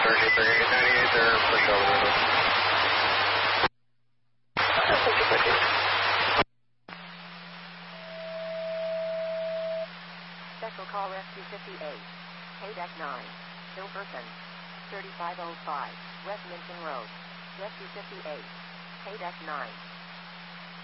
98 there, push elevator. Special call Rescue 58. KDEC 9. Ill person. 3505. West Minton Road. Rescue 58. KDEC 9.